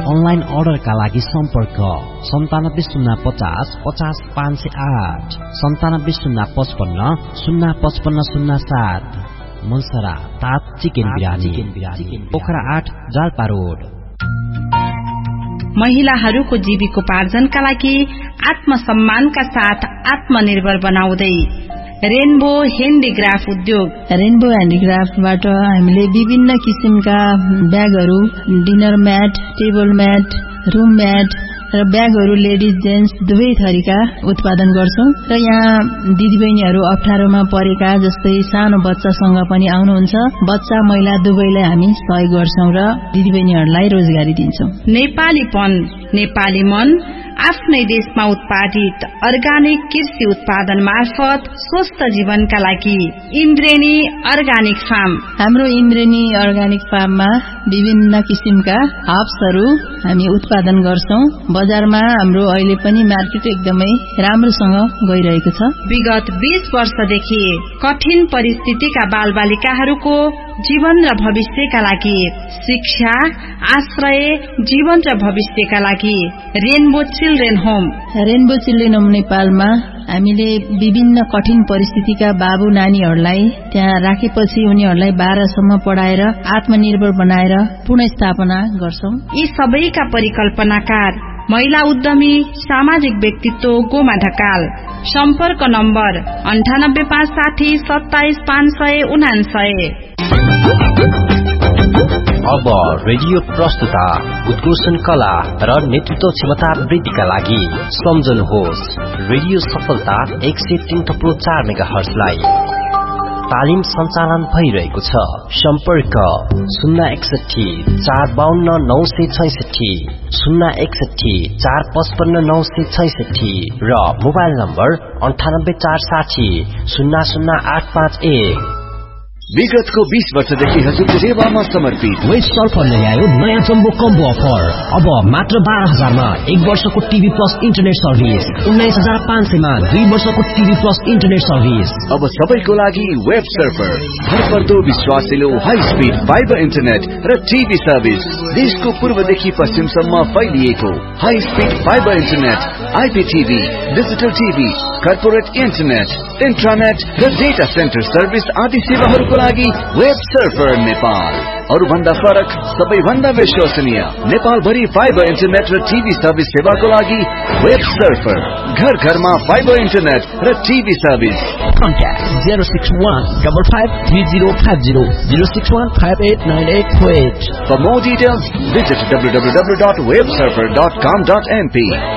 Online अर्डरका लागि सम्पर्क 970550 50508 9705505507 मनसरा तात चिकन बिरानी पोखरा 8 जाल्पा रोड। महिलाहरूको जीविकोपार्जनका लागि आत्मसम्मानका साथ आत्मनिर्भर बनाउँदै रेनबो ह्यान्डिक्राफ्ट उद्योग। रेनबो ह्यान्डिक्राफ्टबाट हामीले विभिन्न किसिमका ब्यागहरू, dinner mat, table mat, room mat र ब्यागहरू लेडिज जेन्ट्स दुवै थरीका उत्पादन गर्छौं र यहाँ दिदीबहिनीहरू अप्ठ्यारोमा परेका जस्तै सानो बच्चासँग पनि आउनुहुन्छ, बच्चा महिला दुवैलाई हामी सहयोग गर्छौं र दिदीबहिनीहरूलाई रोजगारी दिन्छौं। नेपालीपन नेपाली मन आफ्नै देशमा उत्पादित अर्गानिक कृषि उत्पादन मार्फत स्वस्थ जीवनका लागि इन्द्रेणी अर्गानिक फार्म। हाम्रो इन्द्रेणी अर्गानिक फार्ममा विभिन्न किसिमका हर्ब्सहरू हामी उत्पादन गर्छौं। बजारमा हाम्रो अहिले पनि मार्केट एकदमै राम्रोसँग गइरहेको छ। विगत 20 वर्षदेखि कठिन परिस्थितिका बालबालिकाहरूको जीवन र भविष्यका लागि शिक्षा, आश्रय, जीवन र भविष्यका लागि rainbow children home. Rainbow children home नेपालमा हामीले विभिन्न कठिन परिस्थितिका बाबु नानीहरूलाई त्यहाँ राखेपछि उनीहरूलाई 12 सम्म पढाएर आत्मनिर्भर बनाएर पुनर्स्थापना गर्छौं। यी सबैका परिकल्पनाकार महिला उद्यमी सामाजिक व्यक्तित्व गोमा ढकाल। सम्पर्क नम्बर 98560 27 599। अब रेडियो प्रस्तुता उद्घोषण कला र नेतृत्व क्षमता वृद्धिका लागि सम्झनुहोस् रेडियो सफलता 103.4 मेगाहर्जलाई। तालिम सञ्चालन भइरहेको छ। सम्पर्क 061 452 966 061 455 966 र मोबाइल नम्बर 98460 00851। विगतको 20 वर्षदेखि हजुरको सेवामा समर्पित वेस्ट सर्फल ल्यायो नयाँ जम्बो कम्बो अफर। अब मात्र 12,000 मा 1 वर्षको टिभी प्लस इन्टरनेट सर्भिस, 19,500 मा 2 वर्षको टिभी प्लस इन्टरनेट सर्भिस। अब सबैको लागि वेब सर्फर, भरपर्दो विश्वासिलो हाई स्पिड फाइबर इन्टरनेट र टिभी सर्भिस। देशको पूर्वदेखि पश्चिमसम्म फैलिएको high speed fibre internet, आइपीटीभी, digital TV, corporate internet, इन्ट्रानेट र डेटा सेन्टर सर्भिस आदि सेवाहरूको लागि वेब सर्फर नेपाल। अरूभन्दा फरक, सबैभन्दा विश्वसनीय नेपाल भरि फाइबर इन्टरनेट र टिभी सर्भिस सेवाको लागि वेब सर्फर। घर घरमा फाइबर इन्टरनेट र TV service. Contact 061553050 061589848. For more details, visit www.websurfer.com.np.